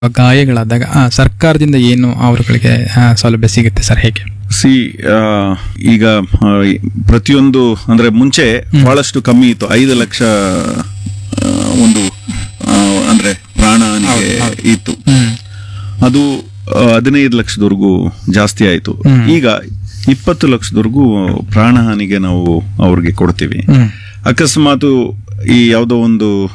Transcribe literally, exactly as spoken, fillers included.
ಗಾಯಗಳಾದಾಗ ಆ, ಸರ್ಕಾರದಿಂದ ಏನು ಅವರುಗಳಿಗೆ ಆ, ಸೌಲಭ್ಯ ಸಿಗುತ್ತೆ ಸರ್, ಹೇಗೆ? ಸಿ ಈಗ ಆ, ಪ್ರತಿಯೊಂದು ಅಂದ್ರೆ ಮುಂಚೆ ಬಹಳಷ್ಟು ಕಮ್ಮಿ ಇತ್ತು. ಐದು ಲಕ್ಷ ಆ, ಒಂದು ಆ, ಅಂದ್ರೆ ಪ್ರಾಣಹಾನಿಗೆ ಇತ್ತು. ಅದು ಆ, ಹದಿನೈದು ಲಕ್ಷದವರೆಗೂ ಜಾಸ್ತಿ ಆಯ್ತು. ಈಗ ಇಪ್ಪತ್ತು ಲಕ್ಷದವರೆಗೂ ಪ್ರಾಣಹಾನಿಗೆ ನಾವು ಅವ್ರಿಗೆ ಕೊಡ್ತೀವಿ. ಅಕಸ್ಮಾತ್ ಈ ಯಾವುದೋ ಒಂದು